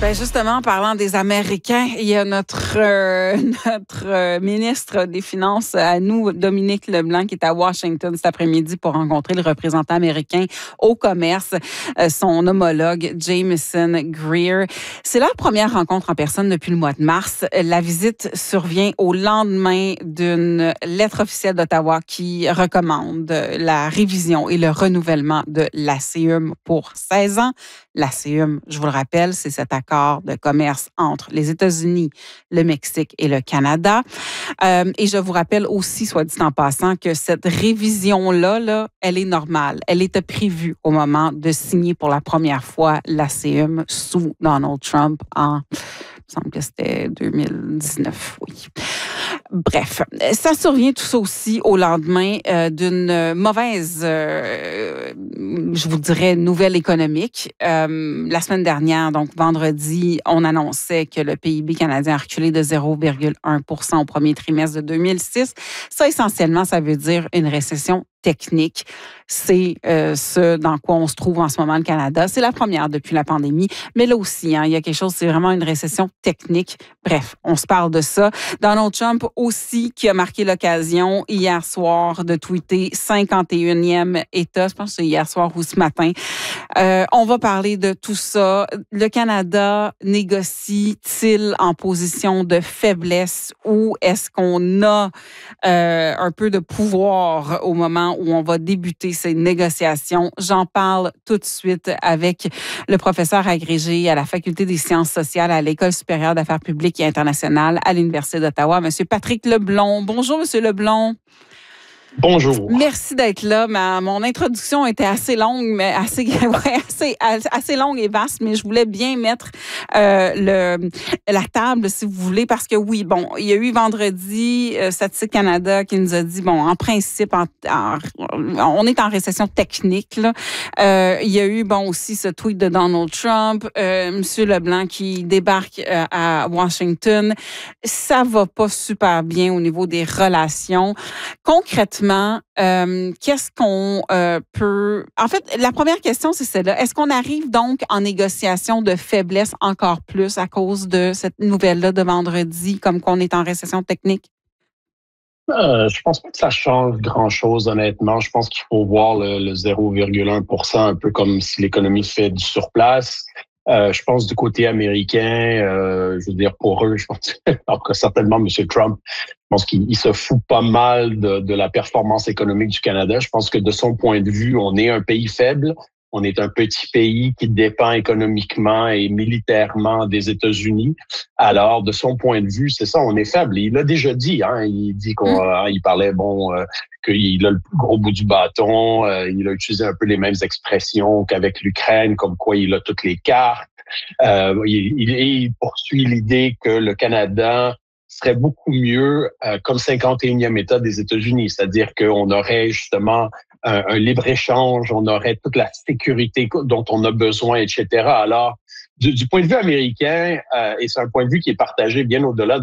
Ben justement, en parlant des Américains, il y a notre ministre des Finances à nous, Dominique Leblanc, qui est à Washington cet après-midi pour rencontrer le représentant américain au commerce, son homologue Jamieson Greer. C'est leur première rencontre en personne depuis le mois de mars. La visite survient au lendemain d'une lettre officielle d'Ottawa qui recommande la révision et le renouvellement de l'ACUM pour 16 ans. L'ACUM, je vous le rappelle, c'est cet accord de commerce entre les États-Unis, le Mexique et le Canada. Et je vous rappelle aussi, soit dit en passant, que cette révision-là, elle est normale. Elle était prévue au moment de signer pour la première fois l'ACUM sous Donald Trump il me semble que c'était 2019, oui. Bref, ça survient tout ça aussi au lendemain d'une mauvaise, je vous dirais, nouvelle économique. La semaine dernière, donc vendredi, on annonçait que le PIB canadien a reculé de 0,1% au premier trimestre de 2006. Ça, essentiellement, ça veut dire une récession technique. C'est ce dans quoi on se trouve en ce moment le Canada. C'est la première depuis la pandémie, mais là aussi, il y a quelque chose, c'est vraiment une récession technique. Bref, on se parle de ça. Donald Trump aussi qui a marqué l'occasion hier soir de tweeter 51e État, je pense que c'est hier soir ou ce matin. On va parler de tout ça. Le Canada négocie-t-il en position de faiblesse ou est-ce qu'on a un peu de pouvoir au moment où on va débuter ces négociations? J'en parle tout de suite avec le professeur agrégé à la Faculté des sciences sociales à l'École supérieure d'affaires publiques et internationales à l'Université d'Ottawa, M. Patrick Leblond. Bonjour, M. Leblond. Bonjour. Merci d'être là. Mon introduction était assez longue, mais assez longue et vaste, mais je voulais bien mettre la table, si vous voulez, parce que oui, bon, il y a eu vendredi Statistique Canada qui nous a dit, bon, en principe, on est en récession technique, là. Il y a eu, bon, aussi ce tweet de Donald Trump, M. Leblanc qui débarque à Washington. Ça va pas super bien au niveau des relations. Concrètement, qu'est-ce qu'on peut... En fait, la première question, c'est celle-là. Est-ce qu'on arrive donc en négociation de faiblesse encore plus à cause de cette nouvelle-là de vendredi, comme qu'on est en récession technique? Je pense pas que ça change grand-chose, honnêtement. Je pense qu'il faut voir le 0,1% un peu comme si l'économie fait du surplace. Je pense du côté américain, je veux dire pour eux, je pense alors que certainement M. Trump, je pense qu'il se fout pas mal de la performance économique du Canada. Je pense que de son point de vue, on est un pays faible. On est un petit pays qui dépend économiquement et militairement des États-Unis. Alors, de son point de vue, c'est ça, on est faible. Il l'a déjà dit, hein. Il dit il parlait, qu'il a le gros bout du bâton. Il a utilisé un peu les mêmes expressions qu'avec l'Ukraine, comme quoi il a toutes les cartes. Il poursuit l'idée que le Canada serait beaucoup mieux comme 51e État des États-Unis, c'est-à-dire qu'on aurait justement un libre-échange, on aurait toute la sécurité dont on a besoin, etc. Alors, du point de vue américain, et c'est un point de vue qui est partagé bien au-delà